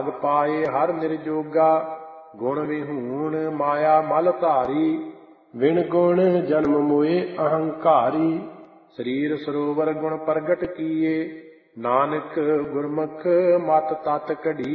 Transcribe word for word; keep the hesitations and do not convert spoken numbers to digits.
ਪਾਏ ਹਰ ਨਿਰਜੋਗਾ, ਗੁਣ ਵਿਹੂਣ ਮਾਇਆ ਮਲ ਧਾਰੀ, ਵਿਣ ਗੁਣ ਜਨਮ ਮੋਏ ਅਹੰਕਾਰੀ। ਸਰੀਰ ਸਰੋਵਰ ਗੁਣ ਪ੍ਰਗਟ ਕੀਏ, ਨਾਨਕ ਗੁਰਮੁਖ ਮਤ ਤਤ ਕਢੀਏ।